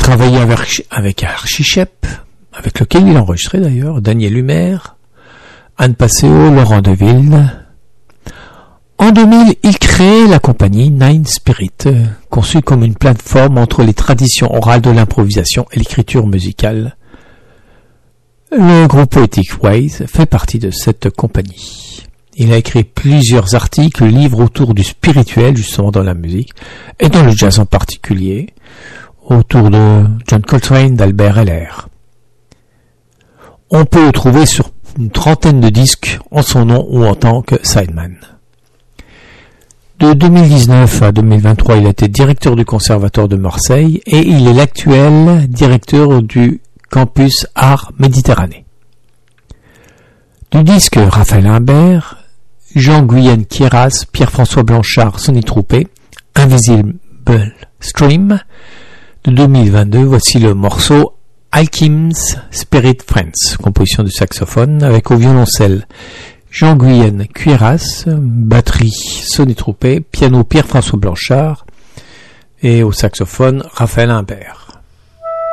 travaillé avec Archie Shepp, avec lequel il a enregistré d'ailleurs, Daniel Humer, Anne Passeo, Laurent Deville. En 2000, il crée la compagnie Nine Spirit, conçue comme une plateforme entre les traditions orales de l'improvisation et l'écriture musicale. Le groupe Poetic Ways fait partie de cette compagnie. Il a écrit plusieurs articles, livres autour du spirituel, justement dans la musique, et dans le jazz en particulier, autour de John Coltrane, d'Albert Heller. On peut le trouver sur une trentaine de disques en son nom ou en tant que sideman. De 2019 à 2023, il a été directeur du Conservatoire de Marseille et il est l'actuel directeur du Campus Art Méditerranée. Du disque Raphaël Imbert, Jean-Guyenne Queyras, Pierre-François Blanchard, Sonny Troupé, Invisible Stream. De 2022, voici le morceau Alchem's Spirit Friends, composition du saxophone avec au violoncelle Jean-Guyenne Queyras, batterie Sonny Troupé, piano Pierre-François Blanchard et au saxophone Raphaël Imbert.